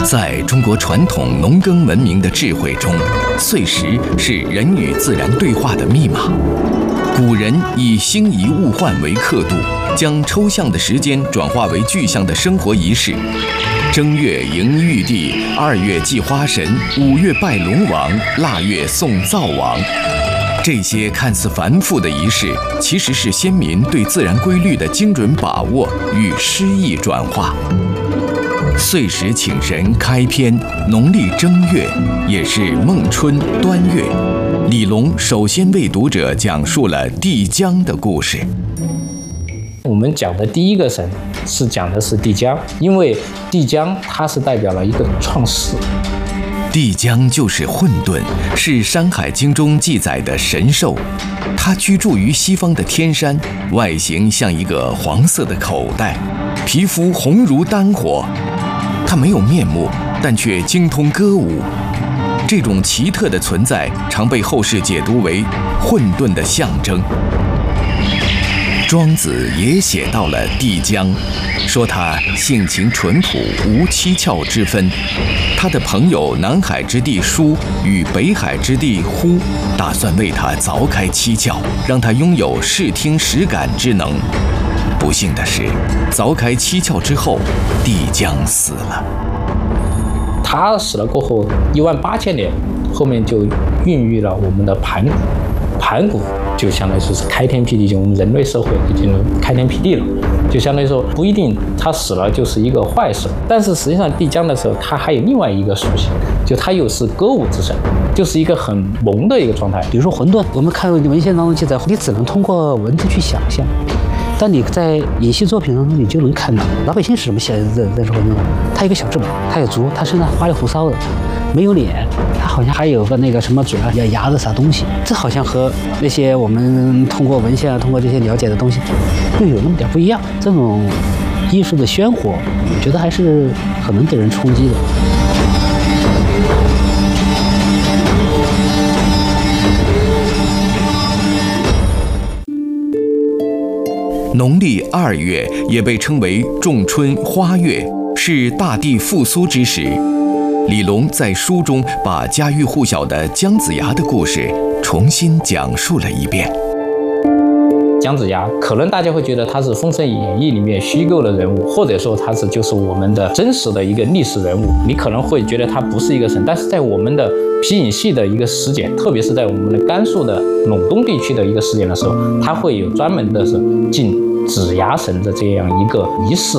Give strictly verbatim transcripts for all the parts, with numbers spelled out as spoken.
在中国传统农耕文明的智慧中，岁时是人与自然对话的密码。古人以星移物换为刻度，将抽象的时间转化为具象的生活仪式。正月迎玉帝，二月祭花神，五月拜龙王，腊月送灶王。这些看似繁复的仪式，其实是先民对自然规律的精准把握与诗意转化。岁时请神开篇，农历正月也是孟春、端月。李龙首先为读者讲述了帝江的故事。 我们讲的第一个神是讲的是帝江，因为帝江它是代表了一个创世。 帝江就是混沌，是《山海经》中记载的神兽。它居住于西方的天山，外形像一个黄色的口袋，皮肤红如丹火。它没有面目，但却精通歌舞。这种奇特的存在，常被后世解读为混沌的象征。庄子也写到了帝江，说他性情淳朴，无七窍之分。他的朋友南海之帝舒与北海之帝呼，打算为他凿开七窍，让他拥有视听实感之能。不幸的是，凿开七窍之后，帝江死了。 他死了过后，一万八千年，后面就孕育了我们的盘古。盘古就相当于说是开天辟地，就我们人类社会已经开天辟地了。就相当于说，不一定他死了就是一个坏事，但是实际上帝江的时候，他还有另外一个属性，就他又是歌舞之神，就是一个很萌的一个状态。 比如说混沌，我们看文献当中记载，你只能通过文字去想象。但你在影戏作品当中，你就能看到老百姓是怎么想认认识混沌的。他有个小智宝，他有足，他身上花里胡哨的，没有脸，他好像还有个那个什么嘴啊，要压着啥东西。这好像和那些我们通过文献啊，通过这些了解的东西，又有那么点不一样。这种艺术的鲜活，我觉得还是很能给人冲击的。 农历二月也被称为仲春花月，是大地复苏之时。李龙在书中把家喻户晓的姜子牙的故事重新讲述了一遍。 姜子牙可能大家会觉得他是《封神演义》里面虚构的人物，或者说他是就是我们的真实的一个历史人物，你可能会觉得他不是一个神，但是在我们的皮影戏的一个时点，特别是在我们的甘肃的陇东地区的一个时点的时候，他会有专门的是敬子牙神的这样一个仪式。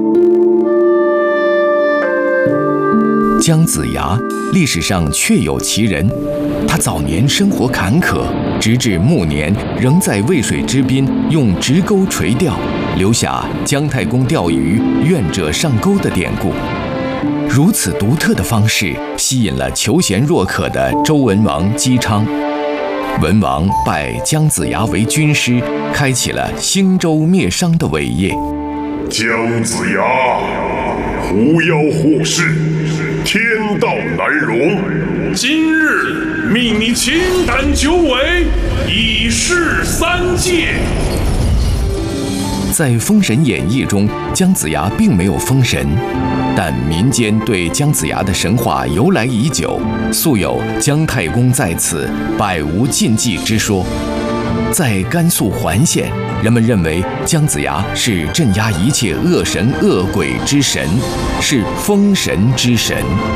姜子牙历史上确有其人，他早年生活坎坷，直至暮年仍在渭水之滨用直钩垂钓，留下姜太公钓鱼愿者上钩的典故。如此独特的方式吸引了求贤若渴的周文王姬昌。文王拜姜子牙为军师，开启了兴周灭商的伟业。 姜子牙，狐妖祸世，天道难容。今日命你亲胆九尾，以示三界。 在《封神演义》中，姜子牙并没有封神，但民间对姜子牙的神话由来已久，素有姜太公在此，百无禁忌之说。在甘肃环县，人们认为姜子牙是镇压一切恶神恶鬼之神，是封神之神。